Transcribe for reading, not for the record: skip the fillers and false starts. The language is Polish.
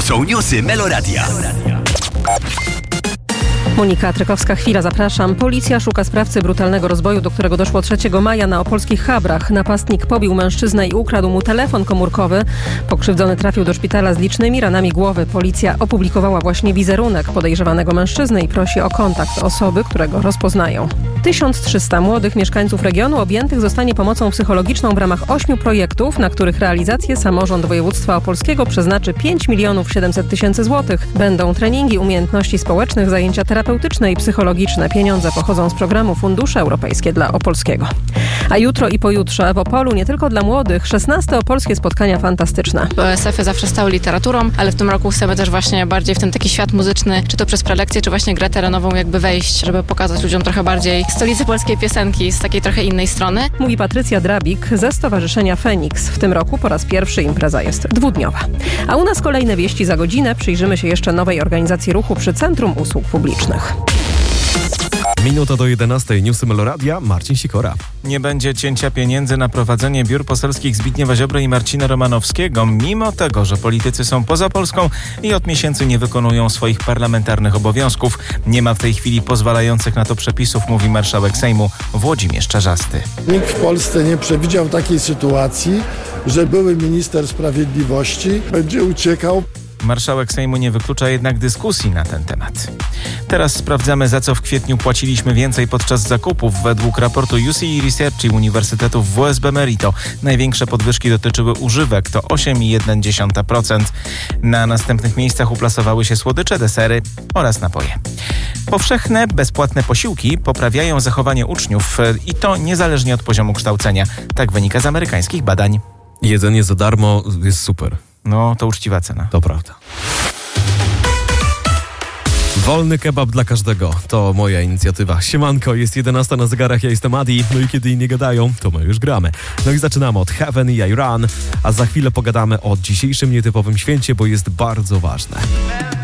są newsy Meloradia. Monika Trykowska-Chwila, zapraszam. Policja szuka sprawcy brutalnego rozboju, do którego doszło 3 maja na opolskich Chabrach. Napastnik pobił mężczyznę i ukradł mu telefon komórkowy. Pokrzywdzony trafił do szpitala z licznymi ranami głowy. Policja opublikowała właśnie wizerunek podejrzewanego mężczyzny i prosi o kontakt osoby, którego rozpoznają. 1300 młodych mieszkańców regionu objętych zostanie pomocą psychologiczną w ramach 8 projektów, na których realizację samorząd województwa opolskiego przeznaczy 5 700 000 złotych. Będą treningi umiejętności społecznych, zajęcia terapeutyczne i psychologiczne. Pieniądze pochodzą z programu Fundusze Europejskie dla Opolskiego. A jutro i pojutrze w Opolu nie tylko dla młodych 16 opolskie spotkania fantastyczne. OSF-y zawsze stały literaturą, ale w tym roku chcemy też właśnie bardziej w ten taki świat muzyczny, czy to przez prelekcje, czy właśnie grę terenową jakby wejść, żeby pokazać ludziom trochę bardziej stolicy polskiej piosenki z takiej trochę innej strony. Mówi Patrycja Drabik ze Stowarzyszenia Feniks. W tym roku po raz pierwszy impreza jest 2-dniowa. A u nas kolejne wieści za godzinę. Przyjrzymy się jeszcze nowej organizacji ruchu przy Centrum Usług Publicznych. Minuta do 11. Newsy Meloradia. Marcin Sikora. Nie będzie cięcia pieniędzy na prowadzenie biur poselskich Zbigniewa Ziobry i Marcina Romanowskiego, mimo tego, że politycy są poza Polską i od miesięcy nie wykonują swoich parlamentarnych obowiązków. Nie ma w tej chwili pozwalających na to przepisów, mówi marszałek Sejmu Włodzimierz Czarzasty. Nikt w Polsce nie przewidział takiej sytuacji, że były minister sprawiedliwości będzie uciekał. Marszałek Sejmu nie wyklucza jednak dyskusji na ten temat. Teraz sprawdzamy, za co w kwietniu płaciliśmy więcej podczas zakupów. Według raportu UCI Research i Uniwersytetu WSB Merito największe podwyżki dotyczyły używek, to 8,1%. Na następnych miejscach uplasowały się słodycze, desery oraz napoje. Powszechne, bezpłatne posiłki poprawiają zachowanie uczniów i to niezależnie od poziomu kształcenia. Tak wynika z amerykańskich badań. Jedzenie za darmo jest super. No, to uczciwa cena. To prawda. Wolny kebab dla każdego. To moja inicjatywa. Siemanko, jest 11 na zegarach, ja jestem Adi. No i kiedy inni gadają, to my już gramy. No i zaczynamy od Heaven i I Run, a za chwilę pogadamy o dzisiejszym nietypowym święcie, bo jest bardzo ważne.